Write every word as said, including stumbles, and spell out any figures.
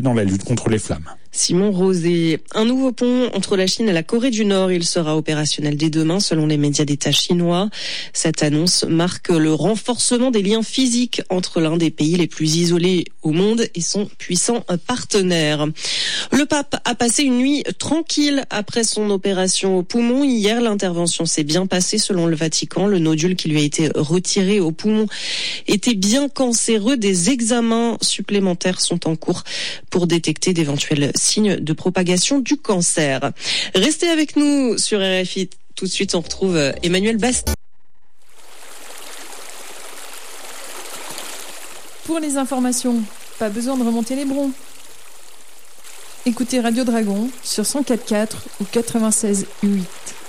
contribuer dans la lutte contre les flammes. Simon Rosé. Un nouveau pont entre la Chine et la Corée du Nord. Il sera opérationnel dès demain selon les médias d'État chinois. Cette annonce marque le renforcement des liens physiques entre l'un des pays les plus isolés au monde et son puissant partenaire. Le pape a passé une nuit tranquille après son opération au poumon. Hier, l'intervention s'est bien passée selon le Vatican. Le nodule qui lui a été retiré au poumon était bien cancéreux. Des examens supplémentaires sont en cours pour détecter d'éventuels signes de propagation du cancer. Restez avec nous sur R F I. Tout de suite, on retrouve Emmanuel Bastide. Pour les informations, pas besoin de remonter les broncs. Écoutez Radio Dragon sur cent quatre virgule quatre ou quatre-vingt-seize virgule huit.